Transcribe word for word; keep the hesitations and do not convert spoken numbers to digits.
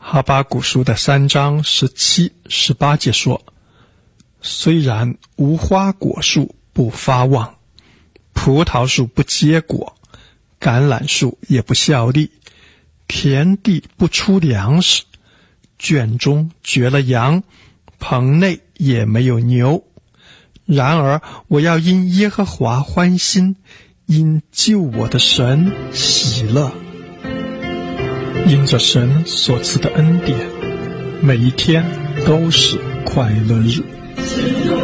哈巴谷书的三章十七、十八节说，虽然无花果树不发旺，葡萄树不结果，橄榄树也不效力，田地不出粮食，圈中绝了羊，棚内也没有牛，然而我要因耶和华欢心，因救我的神喜乐。因着神所赐的恩典，每一天都是快乐日。